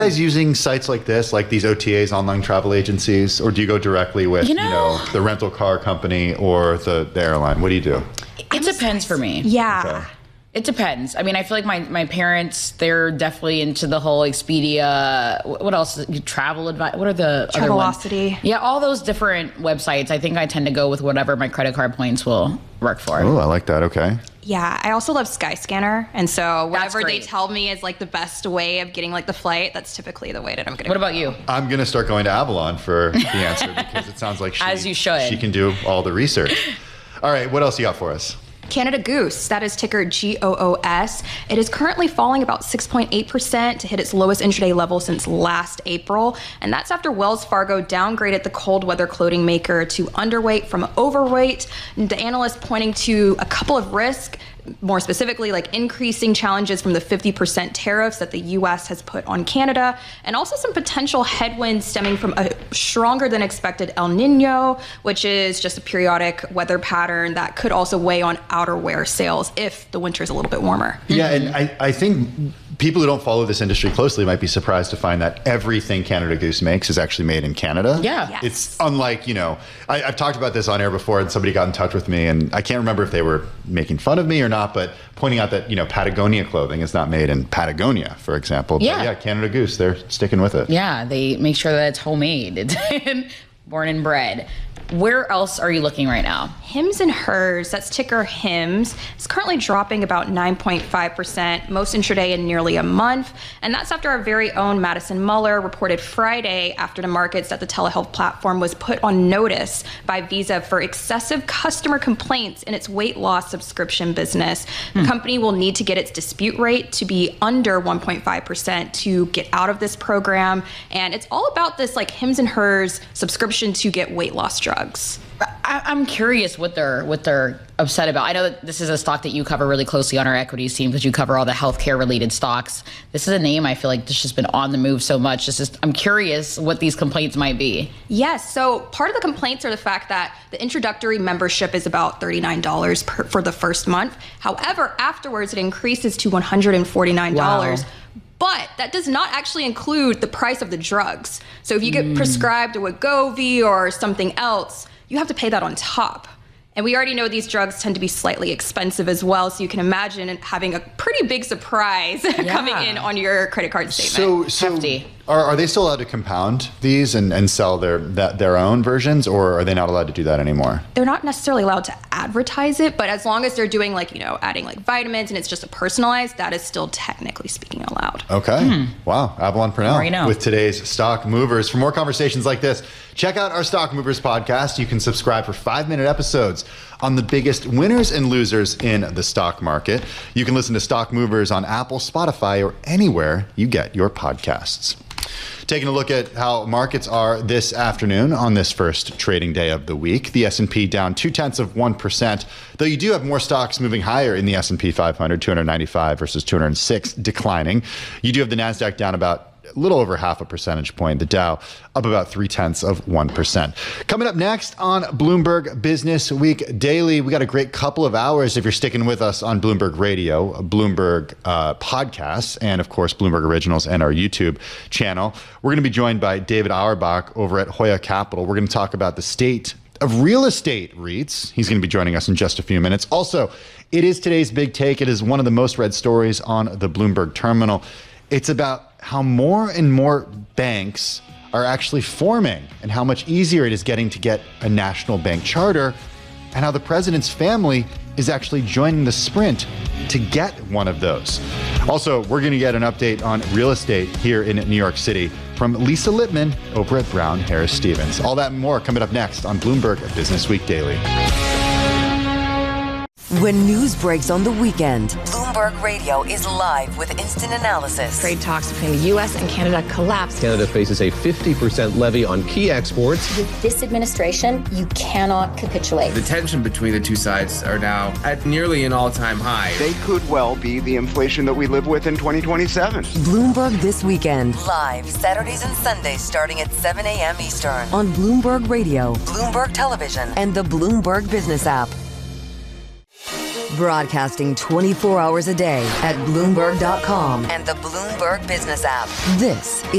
guys using sites like this, like these OTAs, online travel agencies, or do you go directly with, the rental car company or the airline? What do you do? It depends for me. Yeah. Okay. It depends. I mean, I feel like my parents, they're definitely into the whole Expedia. What else? Travel advice. What are the other ones? Travelocity. Yeah, all those different websites. I think I tend to go with whatever my credit card points will work for. Oh, I like that. Okay. Yeah, I also love Skyscanner, and so whatever they great. tell me is like the best way of getting like the flight, that's typically the way that I'm gonna What go. about you? I'm going to start going to Avalon for the answer because it sounds like As you should. She can do all the research. All right, what else you got for us? Canada Goose, that is ticker GOOS. It is currently falling about 6.8% to hit its lowest intraday level since last April. And that's after Wells Fargo downgraded the cold weather clothing maker to underweight from overweight. And the analyst pointing to a couple of risks, more specifically like increasing challenges from the 50% tariffs that the US has put on Canada, and also some potential headwinds stemming from a stronger than expected El Nino, which is just a periodic weather pattern that could also weigh on outerwear sales if the winter is a little bit warmer. Yeah, and I think people who don't follow this industry closely might be surprised to find that everything Canada Goose makes is actually made in Canada. Yeah. Yes. It's unlike, I've talked about this on air before and somebody got in touch with me and I can't remember if they were making fun of me or not, but pointing out that, Patagonia clothing is not made in Patagonia, for example. But Yeah. Canada Goose, they're sticking with it. Yeah, they make sure that it's homemade. It's born and bred. Where else are you looking right now? Hims and Hers, that's ticker HIMS, is currently dropping about 9.5%, most intraday in nearly a month. And that's after our very own Madison Muller reported Friday after the markets that the telehealth platform was put on notice by Visa for excessive customer complaints in its weight loss subscription business. The company will need to get its dispute rate to be under 1.5% to get out of this program. And it's all about this like Hims and Hers subscription to get weight loss drugs. I'm curious what they're upset about. I know that this is a stock that you cover really closely on our equities team because you cover all the healthcare related stocks. This is a name I feel like that's just been on the move so much. I'm curious what these complaints might be. Yes, so part of the complaints are the fact that the introductory membership is about $39 for the first month. However, afterwards it increases to $149. Wow. But that does not actually include the price of the drugs. So if you get prescribed a Wegovy or something else, you have to pay that on top. And we already know these drugs tend to be slightly expensive as well. So you can imagine having a pretty big surprise coming in on your credit card statement. So Hefty. are they still allowed to compound these and sell their own versions, or are they not allowed to do that anymore? They're not necessarily allowed to advertise it, but as long as they're doing adding vitamins and it's just a personalized, that is still technically speaking allowed. Okay. Wow. Avalon More you Purnell know. with today's Stock Movers. For more conversations like this, check out our Stock Movers podcast. You can subscribe for 5-minute episodes on the biggest winners and losers in the stock market. You can listen to Stock Movers on Apple, Spotify, or anywhere you get your podcasts. Taking a look at how markets are this afternoon on this first trading day of the week. The S&P down 0.2%, though you do have more stocks moving higher in the S&P 500, 295 versus 206 declining. You do have the NASDAQ down about a little over half a percentage point. The Dow up about 0.3%. Coming up next on Bloomberg Business Week Daily, we got a great couple of hours if you're sticking with us on Bloomberg Radio, Bloomberg podcasts, and of course Bloomberg Originals and our YouTube channel. We're going to be joined by David Auerbach over at Hoya Capital. We're going to talk about the state of real estate REITs. He's going to be joining us in just a few minutes. Also, it is today's big take. It is one of the most read stories on the Bloomberg terminal. It's about how more and more banks are actually forming and how much easier it is getting to get a national bank charter, and how the president's family is actually joining the sprint to get one of those. Also, we're going to get an update on real estate here in New York City from Lisa Littman over at Brown Harris Stevens. All that and more coming up next on Bloomberg Business Week Daily. When news breaks on the weekend, Bloomberg Radio is live with instant analysis. Trade talks between the U.S. and Canada collapsed. Canada faces a 50% levy on key exports. With this administration, you cannot capitulate. The tension between the two sides are now at nearly an all-time high. They could well be the inflation that we live with in 2027. Bloomberg This Weekend. Live Saturdays and Sundays starting at 7 a.m. Eastern. On Bloomberg Radio, Bloomberg Television, and the Bloomberg Business app. Broadcasting 24 hours a day at Bloomberg.com and the Bloomberg Business app. This is